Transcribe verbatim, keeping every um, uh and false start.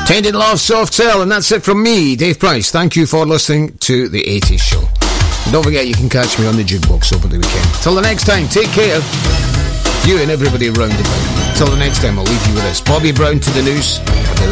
Tended Love, Soft Cell, and that's it from me, Dave Price. Thank you for listening to the eighties show. And don't forget, you can catch me on the jukebox over the weekend. Till the next time, take care. You and everybody round about. Till the next time, I'll leave you with this. Bobby Brown to the news. I'll be